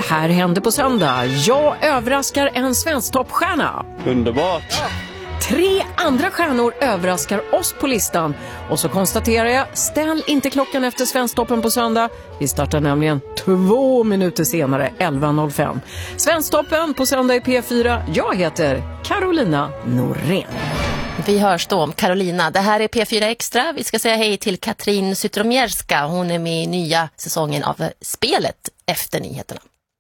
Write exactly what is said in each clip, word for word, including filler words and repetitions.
Det här händer på söndag. Jag överraskar en svensktoppstjärna. Underbart! Tre andra stjärnor överraskar oss på listan. Och så konstaterar jag, ställ inte klockan efter Svensktoppen på söndag. Vi startar nämligen två minuter senare, elva noll fem. Svensktoppen på söndag i P fyra. Jag heter Carolina Norén. Vi hörs då om Carolina. Det här är P fyra Extra. Vi ska säga hej till Katrin Zytomierska. Hon är med i nya säsongen av Spelet efter nyheterna.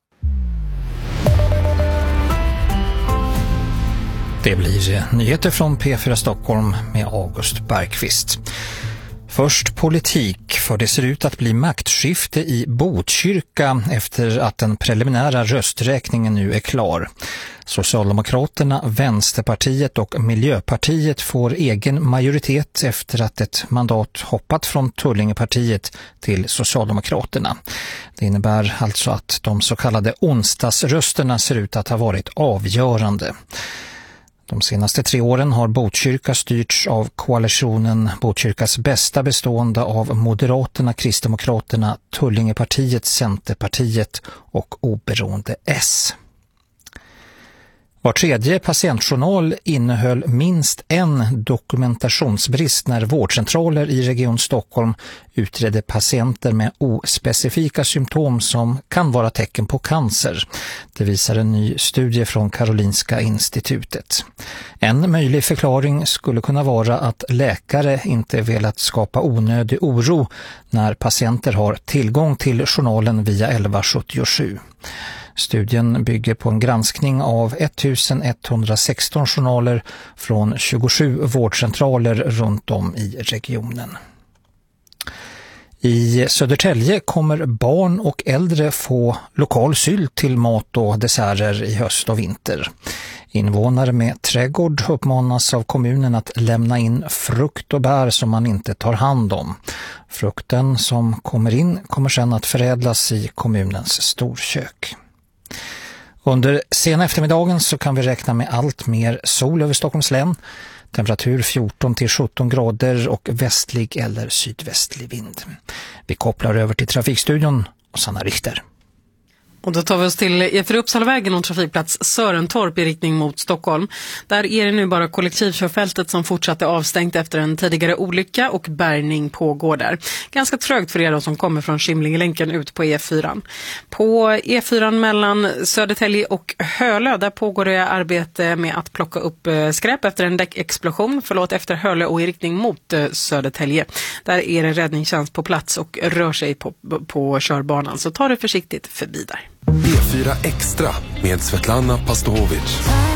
Det blir nyheter från P fyra Stockholm med August Bergqvist. Först politik, för det ser ut att bli maktskifte i Botkyrka efter att den preliminära rösträkningen nu är klar. Socialdemokraterna, Vänsterpartiet och Miljöpartiet får egen majoritet efter att ett mandat hoppat från Tullingepartiet till Socialdemokraterna. Det innebär alltså att de så kallade onsdagsrösterna ser ut att ha varit avgörande. De senaste tre åren har Botkyrka styrts av koalitionen Botkyrkas bästa, bestående av Moderaterna, Kristdemokraterna, Tullingepartiet, Centerpartiet och Oberoende S. Var tredje patientjournal innehöll minst en dokumentationsbrist när vårdcentraler i Region Stockholm utredde patienter med ospecifika symptom som kan vara tecken på cancer. Det visar en ny studie från Karolinska institutet. En möjlig förklaring skulle kunna vara att läkare inte velat skapa onödig oro när patienter har tillgång till journalen via elva sjuttiosju. Studien bygger på en granskning av ettusenetthundrasexton journaler från tjugosju vårdcentraler runt om i regionen. I Södertälje kommer barn och äldre få lokal sylt till mat och desserter i höst och vinter. Invånare med trädgård uppmanas av kommunen att lämna in frukt och bär som man inte tar hand om. Frukten som kommer in kommer sedan att förädlas i kommunens storkök. Under sena eftermiddagen så kan vi räkna med allt mer sol över Stockholms län. Temperatur fjorton till sjutton grader och västlig eller sydvästlig vind. Vi kopplar över till trafikstudion och Sanna Richter. Och då tar vi oss till E fyra Uppsalavägen och trafikplats Sörentorp i riktning mot Stockholm. Där är det nu bara kollektivkörfältet som fortsatte avstängt efter en tidigare olycka och bärgning pågår där. Ganska trögt för er som kommer från Skimlingelänken ut på E fyra. På E fyra mellan Södertälje och Hölö där pågår det arbete med att plocka upp skräp efter en däckexplosion. Förlåt, efter Hölö och i riktning mot Södertälje. Där är det räddningstjänst på plats och rör sig på, på körbanan. Så ta det försiktigt förbi där. E fyra Extra med Svetlana Pastovic.